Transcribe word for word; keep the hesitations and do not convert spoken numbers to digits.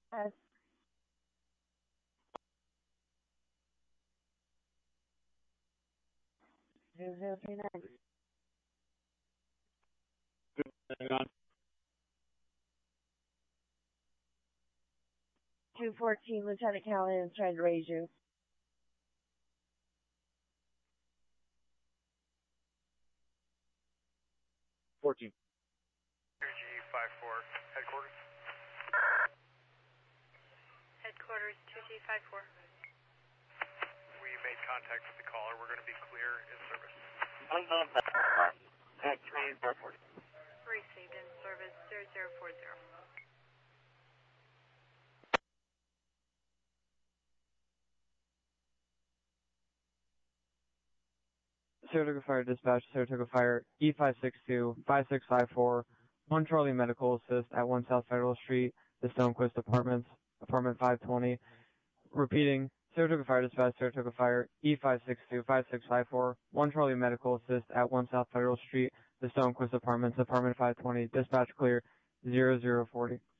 S. Zero zero three nine. Hang on. two fourteen, Lieutenant Callahan is trying to raise you. fourteen. two G five four, headquarters. Headquarters, two G five four. We made contact with the caller. We're going to be clear in service. Received in service, zero zero four zero. Saratoga Fire Dispatch, Saratoga Fire, E five six two, five six five four, one Charlie Medical Assist at one South Federal Street, the Stonequist Apartments, apartment five twenty. Repeating, Saratoga Fire Dispatch, Saratoga Fire, E five six two, five six five four, one Charlie Medical Assist at one South Federal Street, the Stonequist Apartments, apartment five twenty. Dispatch clear, zero zero forty.